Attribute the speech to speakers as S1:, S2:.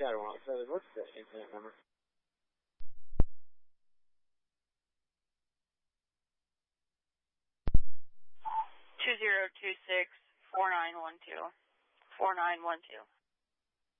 S1: Shadow 107. What's the incident number?
S2: 2026-4912. 4912.